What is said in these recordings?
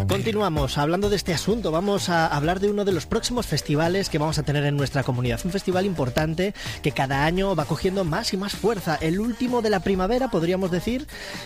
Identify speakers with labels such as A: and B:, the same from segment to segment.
A: Continuamos hablando de este asunto. Vamos a hablar de uno de los próximos festivales que vamos a tener en nuestra comunidad. Un festival importante que cada año va cogiendo más y más fuerza. El último de la primavera, podríamos decir,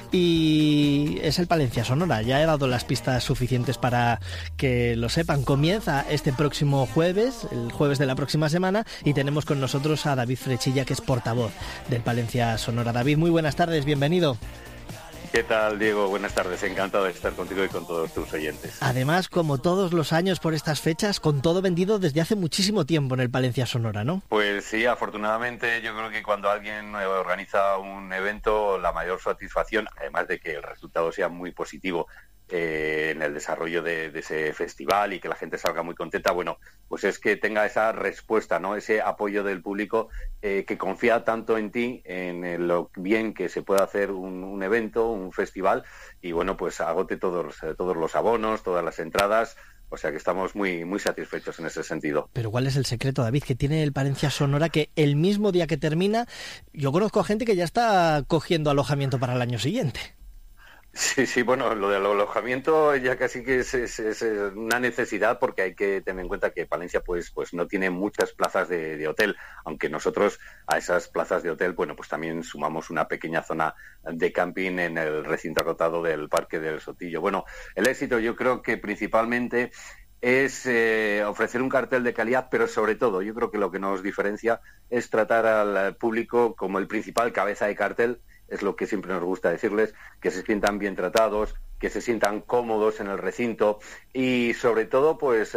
A: y es el Palencia Sonora. Ya he dado las pistas suficientes para que lo sepan. Comienza este próximo jueves, el jueves de la próxima semana, y tenemos con nosotros a David Frechilla, que es portavoz del Palencia Sonora. David, muy buenas tardes, bienvenido.
B: ¿Qué tal, Diego? Buenas tardes, encantado de estar contigo y con todos tus oyentes.
A: Además, como todos los años por estas fechas, con todo vendido desde hace muchísimo tiempo en el Palencia Sonora, ¿no?
B: Pues sí, afortunadamente yo creo que cuando alguien organiza un evento, la mayor satisfacción, además de que el resultado sea muy positivo en el desarrollo de ese festival y que la gente salga muy contenta, bueno, pues es que tenga esa respuesta, ¿no? Ese apoyo del público que confía tanto en ti, en lo bien que se puede hacer un evento, un festival, y bueno, pues agote todos los abonos, todas las entradas. O sea que estamos muy, muy satisfechos en ese sentido.
A: Pero ¿cuál es el secreto, David, que tiene el Palencia Sonora, que el mismo día que termina, yo conozco a gente que ya está cogiendo alojamiento para el año siguiente?
B: Sí, bueno, lo del alojamiento ya casi que es una necesidad, porque hay que tener en cuenta que Palencia pues no tiene muchas plazas de hotel, aunque nosotros a esas plazas de hotel, bueno, pues también sumamos una pequeña zona de camping en el recinto acotado del Parque del Sotillo. Bueno, el éxito yo creo que principalmente es ofrecer un cartel de calidad, pero sobre todo yo creo que lo que nos diferencia es tratar al público como el principal cabeza de cartel. Es lo que siempre nos gusta decirles, que se sientan bien tratados, que se sientan cómodos en el recinto y sobre todo pues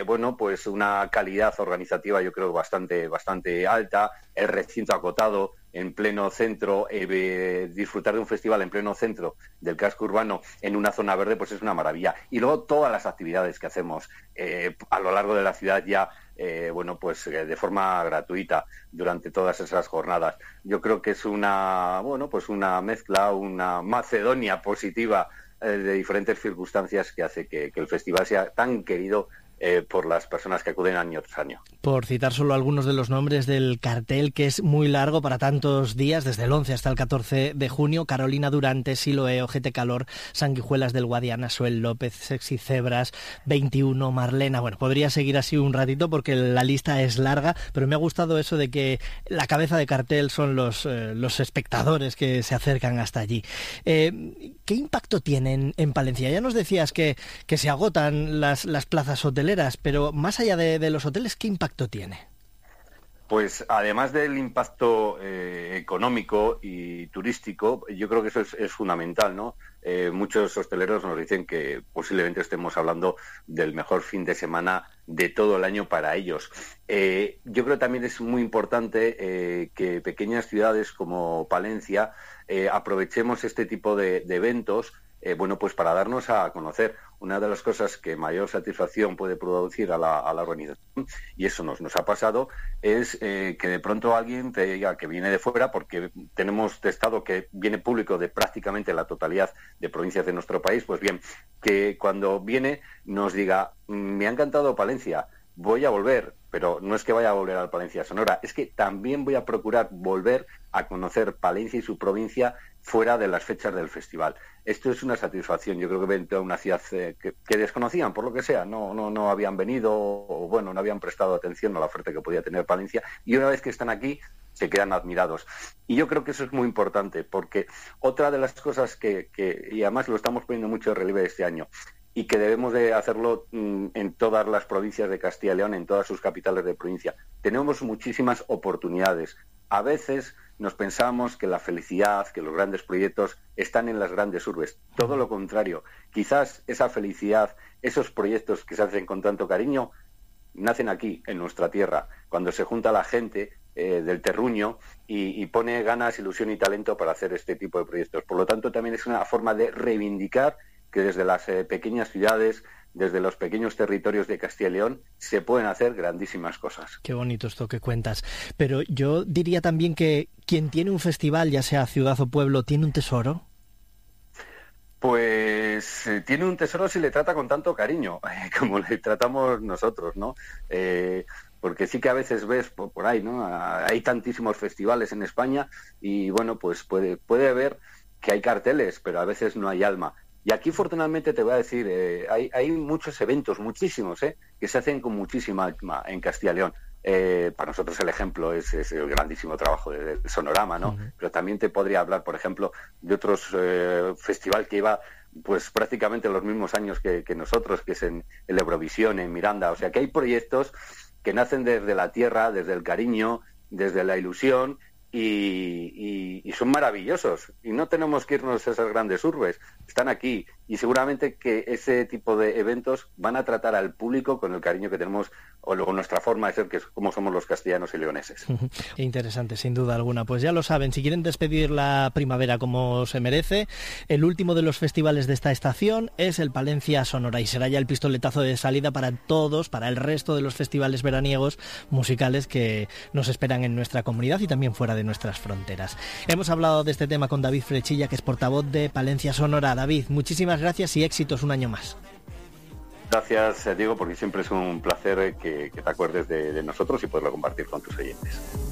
B: una calidad organizativa yo creo bastante alta, el recinto acotado en pleno centro, disfrutar de un festival en pleno centro del casco urbano en una zona verde pues es una maravilla. Y luego todas las actividades que hacemos a lo largo de la ciudad ya de forma gratuita durante todas esas jornadas. Yo creo que es una mezcla, una Macedonia positiva de diferentes circunstancias que hace que el festival sea tan querido por las personas que acuden año tras año.
A: Por citar solo algunos de los nombres del cartel, que es muy largo para tantos días, desde el 11 hasta el 14 de junio, Carolina Durante, Siloé, Ojete Calor, Sanguijuelas del Guadiana, Suel López, Sexy Cebras, 21, Marlena. Bueno, podría seguir así un ratito porque la lista es larga, pero me ha gustado eso de que la cabeza de cartel son los espectadores que se acercan hasta allí. ¿Qué impacto tienen en Palencia? Ya nos decías que se agotan las plazas hoteleras, pero más allá de los hoteles, ¿qué impacto tiene?
B: Pues además del impacto económico y turístico, yo creo que eso es fundamental, ¿no? Muchos hosteleros nos dicen que posiblemente estemos hablando del mejor fin de semana de todo el año para ellos. Yo creo que también es muy importante que pequeñas ciudades como Palencia aprovechemos este tipo de eventos pues para darnos a conocer. Una de las cosas que mayor satisfacción puede producir a la organización, y eso nos ha pasado, es que de pronto alguien te diga que viene de fuera, porque tenemos testado que viene público de prácticamente la totalidad de provincias de nuestro país, pues bien, que cuando viene nos diga, me ha encantado Palencia, voy a volver, pero no es que vaya a volver al Palencia Sonora, es que también voy a procurar volver a conocer Palencia y su provincia fuera de las fechas del festival. Esto es una satisfacción. Yo creo que ven a una ciudad que desconocían, por lo que sea, no habían venido o no habían prestado atención a la oferta que podía tener Palencia, y una vez que están aquí se quedan admirados. Y yo creo que eso es muy importante, porque otra de las cosas y además lo estamos poniendo mucho de relieve este año, y que debemos de hacerlo en todas las provincias de Castilla y León, en todas sus capitales de provincia. Tenemos muchísimas oportunidades. A veces nos pensamos que la felicidad, que los grandes proyectos están en las grandes urbes. Todo lo contrario. Quizás esa felicidad, esos proyectos que se hacen con tanto cariño, nacen aquí, en nuestra tierra, cuando se junta la gente del terruño y pone ganas, ilusión y talento para hacer este tipo de proyectos. Por lo tanto, también es una forma de reivindicar que desde las pequeñas ciudades, desde los pequeños territorios de Castilla y León, se pueden hacer grandísimas cosas.
A: Qué bonito esto que cuentas. Pero yo diría también que quien tiene un festival, ya sea ciudad o pueblo, ¿tiene un tesoro?
B: Pues tiene un tesoro si le trata con tanto cariño, como le tratamos nosotros, ¿no? Porque sí que a veces ves por ahí, ¿no? Hay tantísimos festivales en España y, bueno, pues puede ver que hay carteles, pero a veces no hay alma. Y aquí, afortunadamente, te voy a decir, hay muchos eventos, muchísimos, que se hacen con muchísima alma en Castilla y León. Para nosotros el ejemplo es el grandísimo trabajo del Sonorama, ¿no?
A: Uh-huh.
B: Pero también te podría hablar, por ejemplo, de otros festival que iba pues prácticamente los mismos años que nosotros, que es en el Eurovisión, en Miranda. O sea, que hay proyectos que nacen desde la tierra, desde el cariño, desde la ilusión, y son maravillosos. Y no tenemos que irnos a esas grandes urbes, están aquí. Y seguramente que ese tipo de eventos van a tratar al público con el cariño que tenemos, o luego nuestra forma de ser, que es como somos los castellanos y leoneses.
A: Interesante, sin duda alguna. Pues ya lo saben, si quieren despedir la primavera como se merece, el último de los festivales de esta estación es el Palencia Sonora, y será ya el pistoletazo de salida para todos, para el resto de los festivales veraniegos musicales que nos esperan en nuestra comunidad y también fuera de nuestras fronteras. Hemos hablado de este tema con David Frechilla, que es portavoz de Palencia Sonora. David, muchísimas gracias y éxitos un año más.
B: Gracias, Diego, porque siempre es un placer que te acuerdes de nosotros y poderlo compartir con tus oyentes.